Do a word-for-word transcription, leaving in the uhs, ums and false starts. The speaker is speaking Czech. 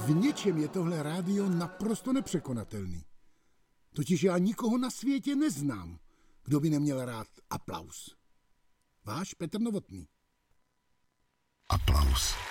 V něčem je tohle rádio naprosto nepřekonatelný. Totiž já nikoho na světě neznám, kdo by neměl rád aplaus. Váš Petr Novotný. Aplaus.